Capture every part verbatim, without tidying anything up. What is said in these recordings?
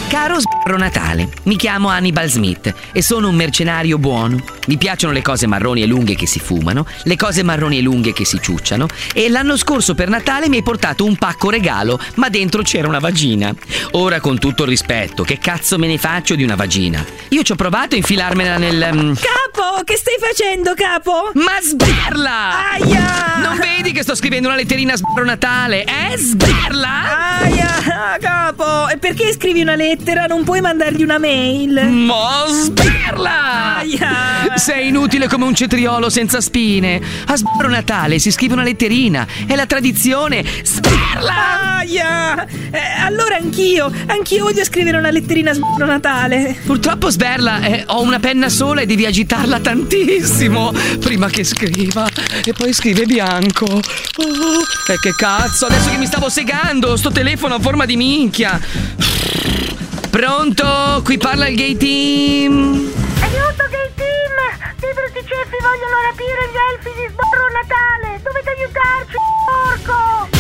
Caro sbarro Natale, mi chiamo Hannibal Smith e sono un mercenario buono. Mi piacciono le cose marroni e lunghe che si fumano, le cose marroni e lunghe che si ciucciano, e l'anno scorso per Natale mi hai portato un pacco regalo, ma dentro c'era una vagina. Ora, con tutto il rispetto, che cazzo me ne faccio di una vagina? Io ci ho provato a infilarmela nel... Um... Capo, che stai facendo, capo? Ma sberla! Aia! Non vedi che sto scrivendo una letterina a sbarro Natale? Eh, sberla? Aia, capo, e perché scrivi una lettera? Non puoi mandargli una mail? Mo sberla! Aia! Sei inutile come un cetriolo senza spine. A sbarro Natale si scrive una letterina, è la tradizione. Sberla! Aia! Eh, allora anch'io, anch'io voglio scrivere una letterina a sbarro Natale. Purtroppo sberla, eh, ho una penna sola e devi agitarla tantissimo prima che scriva. E poi scrive bianco. Oh, e che cazzo, adesso che mi stavo segando, sto telefono a forma di minchia. Pronto? Qui parla il Gay Team. Aiuto, Gay Team! Dei brutti ceffi vogliono rapire gli elfi di sbarro Natale! Dovete aiutarci, porco!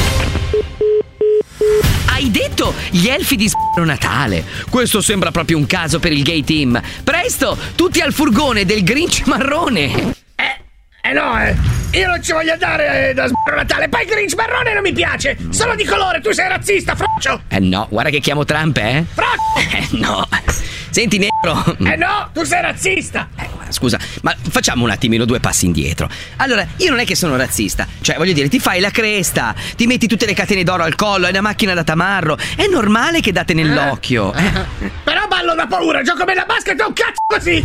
Hai detto gli elfi di sbarro Natale? Questo sembra proprio un caso per il Gay Team. Presto, tutti al furgone del Grinch marrone. Eh, eh no, eh. Io non ci voglio andare eh, da sbarro Natale. Poi il Grinch marrone non mi piace. Solo di colore, tu sei razzista, froccio. Eh no, guarda che chiamo Trump, eh. Froccio! Eh no. Senti, negro. Eh no, tu sei razzista. Eh, scusa, ma facciamo un attimino due passi indietro. Allora, io non è che sono razzista. Cioè, voglio dire, ti fai la cresta, ti metti tutte le catene d'oro al collo, hai una macchina da tamarro. È normale che date nell'occhio. Eh. Però ballo da paura, gioco bella basket e un cazzo così.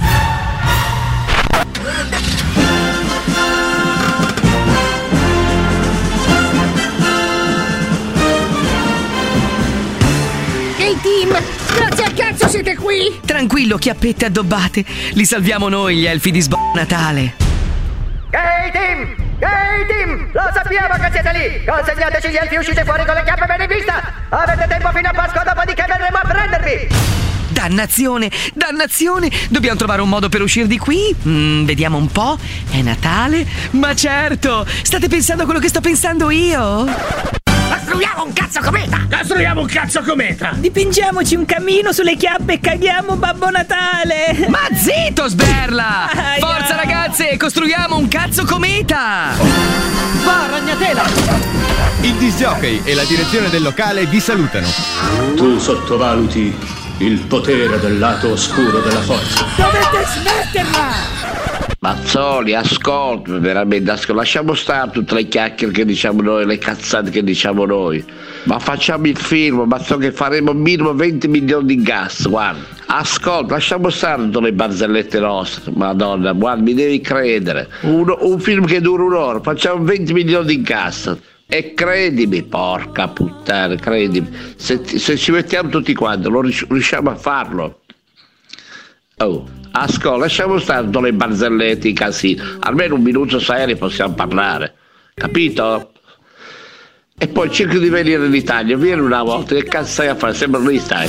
Gay Team, grazie al cazzo siete qui! Tranquillo, chiappette addobbate. Li salviamo noi, gli elfi di sbarro Natale. Gay Team! Gay Team! Lo sappiamo che siete lì! Consegnateci gli elfi, uscite fuori con le chiappe ben in vista! Avete tempo fino a Pasqua, dopodiché verremo a prendervi! Dannazione, dannazione! Dobbiamo trovare un modo per uscire di qui? Mm, vediamo un po'. È Natale? Ma certo! State pensando a quello che sto pensando io? Costruiamo un cazzo cometa! Costruiamo un cazzo cometa! Dipingiamoci un camino sulle chiappe e caghiamo Babbo Natale! Ma zitto, sberla! Aia. Forza ragazze, costruiamo un cazzo cometa! Va, ragnatela! Il disc jockey e la direzione del locale vi salutano. Tu sottovaluti il potere del lato oscuro della forza. Dovete smetterla! Mazzoli, ascolta, veramente, ascolta, lasciamo stare tutte le chiacchiere che diciamo noi, le cazzate che diciamo noi. Ma facciamo il film, ma so che faremo minimo venti milioni di gas, guarda. Ascolta, lasciamo stare tutte le barzellette nostre, madonna, guarda, mi devi credere. Un, un film che dura un'ora, facciamo venti milioni di gas. E credimi, porca puttana, credimi, se, se ci mettiamo tutti quanti, lo riusciamo a farlo. Oh, ascolta, lasciamo stare tutte le barzellette, i casini. Almeno un minuto serio possiamo parlare, capito? E poi cerca di venire in Italia, vieni una volta, che cazzo stai a fare? Sembra lì stai.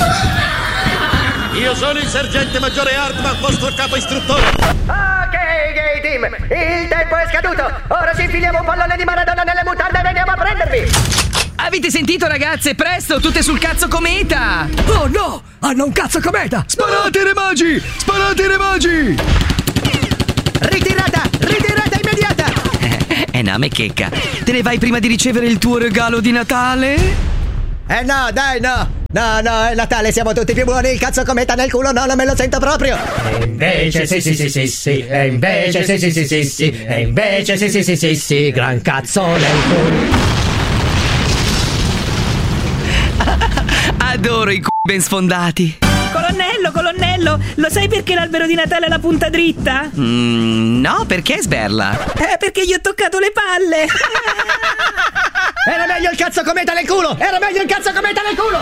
Io sono il sergente maggiore Hartman, vostro capo istruttore. Ok, Gay Team, il tempo è scaduto. Ora ci infiliamo un pallone di Maradona nelle mutande e veniamo a prendervi. Avete sentito ragazze? Presto, tutte sul cazzo cometa! Oh no! Hanno un cazzo cometa! Sparate re magi! Sparate re magi! Ritirata! Ritirata immediata! Eh no, me checca. Te ne vai prima di ricevere il tuo regalo di Natale? Eh no, dai, no! No, no, è Natale, siamo tutti più buoni, il cazzo cometa nel culo, no, non me lo sento proprio! E invece sì sì sì sì sì, e invece sì sì sì sì sì, e invece sì sì sì sì sì, gran cazzo nel culo! Adoro i c***i ben sfondati. Colonnello, colonnello, lo sai perché l'albero di Natale ha la punta dritta? Mm, no, perché sberla? Eh, perché gli ho toccato le palle. Era meglio il cazzo cometa nel culo! Era meglio il cazzo cometa nel culo!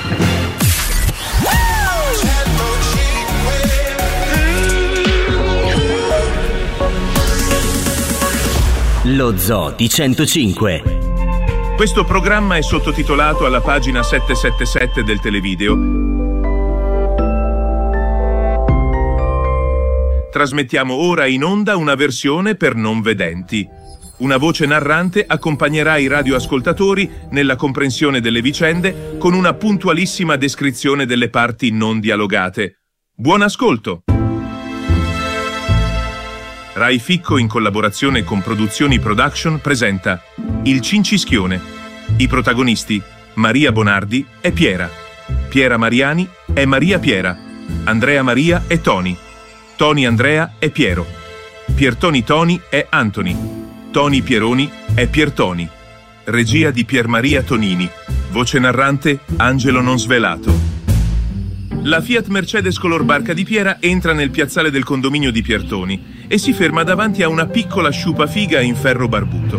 Lo Zoo di centocinque. Questo programma è sottotitolato alla pagina settecentosettantasette del televideo. Trasmettiamo ora in onda una versione per non vedenti. Una voce narrante accompagnerà i radioascoltatori nella comprensione delle vicende con una puntualissima descrizione delle parti non dialogate. Buon ascolto! Rai Ficco, in collaborazione con Produzioni Production, presenta Il Cincischione. I protagonisti: Maria Bonardi è Piera, Piera Mariani è Maria Piera, Andrea Maria è Toni, Toni Andrea è Piero, Piertoni Toni è Antoni, Toni Pieroni è Piertoni. Regia di Piermaria Tonini. Voce narrante Angelo Non Svelato. La Fiat Mercedes color barca di Piera entra nel piazzale del condominio di Piertoni e si ferma davanti a una piccola sciupafiga in ferro barbuto.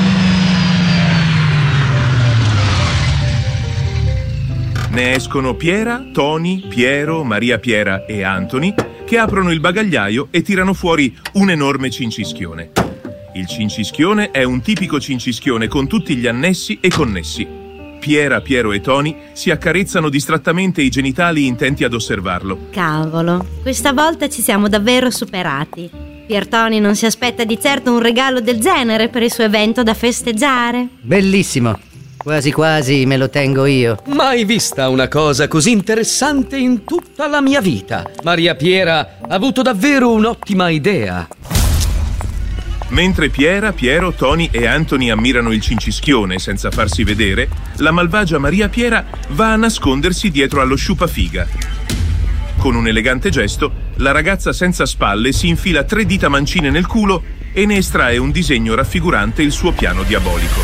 Ne escono Piera, Toni, Piero, Maria Piera e Antoni, che aprono il bagagliaio e tirano fuori un enorme cincischione. Il cincischione è un tipico cincischione con tutti gli annessi e connessi. Piera, Piero e Toni si accarezzano distrattamente i genitali intenti ad osservarlo. Cavolo, questa volta ci siamo davvero superati. Piertoni non si aspetta di certo un regalo del genere per il suo evento da festeggiare. Bellissimo, quasi quasi me lo tengo io. Mai vista una cosa così interessante in tutta la mia vita. Maria Piera ha avuto davvero un'ottima idea. Mentre Piera, Piero, Toni e Antoni ammirano il cincischione senza farsi vedere, la malvagia Maria Piera va a nascondersi dietro allo sciupafiga. Con un elegante gesto, la ragazza senza spalle si infila tre dita mancine nel culo e ne estrae un disegno raffigurante il suo piano diabolico.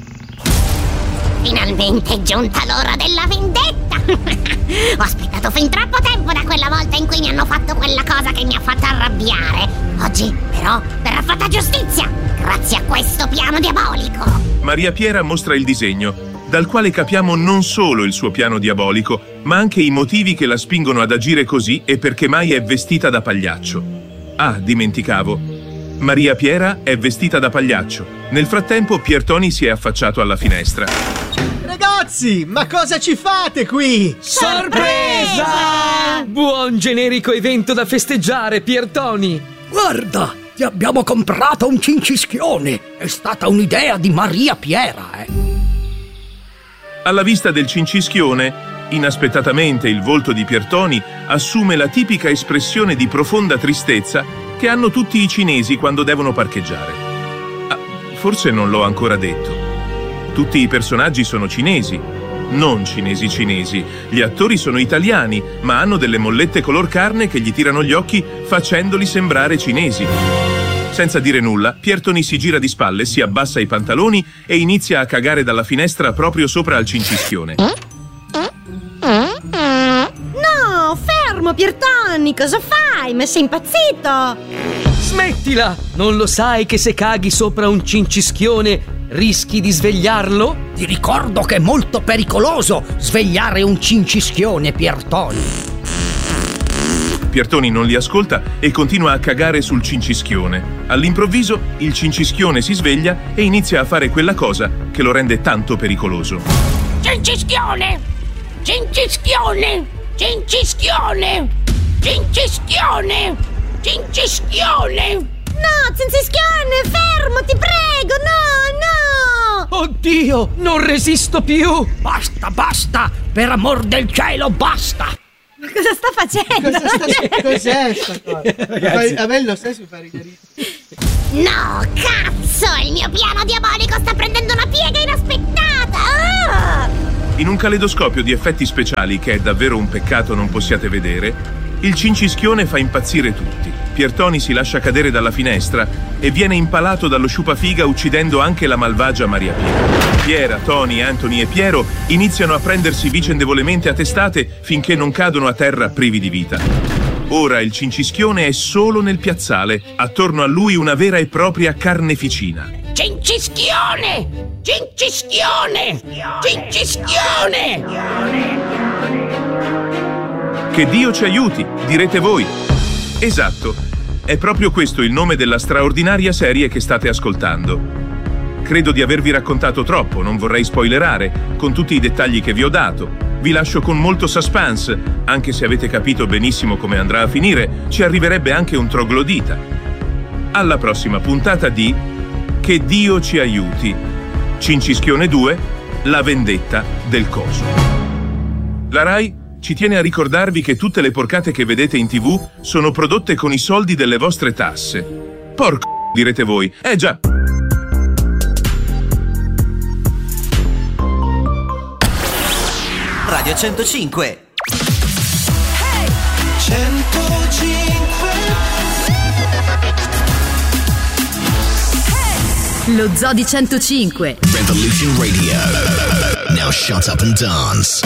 Finalmente è giunta l'ora della vendetta! Ho aspettato fin troppo tempo da quella volta in cui mi hanno fatto quella cosa che mi ha fatto arrabbiare. Oggi, però, verrà fatta giustizia, grazie a questo piano diabolico. Maria Piera mostra il disegno, dal quale capiamo non solo il suo piano diabolico, ma anche i motivi che la spingono ad agire così e perché mai è vestita da pagliaccio. Ah, dimenticavo. Maria Piera è vestita da pagliaccio. Nel frattempo Piertoni si è affacciato alla finestra. Ragazzi, ma cosa ci fate qui? Sorpresa! Buon generico evento da festeggiare, Piertoni! Guarda, ti abbiamo comprato un cincischione. È stata un'idea di Maria Piera, eh. Alla vista del cincischione, inaspettatamente il volto di Piertoni assume la tipica espressione di profonda tristezza che hanno tutti i cinesi quando devono parcheggiare. Ah, forse non l'ho ancora detto. Tutti i personaggi sono cinesi, non cinesi cinesi. Gli attori sono italiani, ma hanno delle mollette color carne che gli tirano gli occhi facendoli sembrare cinesi. Senza dire nulla, Piertoni si gira di spalle, si abbassa i pantaloni e inizia a cagare dalla finestra proprio sopra al cincischione. No, fermo Piertoni, cosa fai? Ma sei impazzito? Smettila! Non lo sai che se caghi sopra un cincischione rischi di svegliarlo? Ti ricordo che è molto pericoloso svegliare un cincischione, Piertoni. Piertoni non li ascolta e continua a cagare sul cincischione. All'improvviso il cincischione si sveglia e inizia a fare quella cosa che lo rende tanto pericoloso. Cincischione! Cincischione! Cincischione! Cincischione! Cincischione! No, cincischione, fermo, ti prego, no, no! Oddio, non resisto più! Basta, basta! Per amor del cielo, basta! Ma cosa sta facendo? Cosa sta, cos'è sta cosa? A me lo stesso mi fa ridere. No, cazzo! Il mio piano diabolico sta prendendo una piega inaspettata! Ah! In un caleidoscopio di effetti speciali che è davvero un peccato non possiate vedere, il cincischione fa impazzire tutti. Piertoni si lascia cadere dalla finestra e viene impalato dallo sciupafiga uccidendo anche la malvagia Maria Piera. Piera, Toni, Antoni e Piero iniziano a prendersi vicendevolmente a testate finché non cadono a terra privi di vita. Ora il cincischione è solo nel piazzale, attorno a lui una vera e propria carneficina. Cincischione! Cincischione! Cincischione! Che Dio ci aiuti, direte voi. Esatto, è proprio questo il nome della straordinaria serie che state ascoltando. Credo di avervi raccontato troppo, non vorrei spoilerare, con tutti i dettagli che vi ho dato. Vi lascio con molto suspense, anche se avete capito benissimo come andrà a finire, ci arriverebbe anche un troglodita. Alla prossima puntata di Che Dio ci aiuti. Cincischione due, la vendetta del coso. La Rai ci tiene a ricordarvi che tutte le porcate che vedete in tv sono prodotte con i soldi delle vostre tasse. Porco, direte voi. Eh già. Radio centocinque. Lo Zoo di centocinque. Revolution Radio. Now shut up and dance.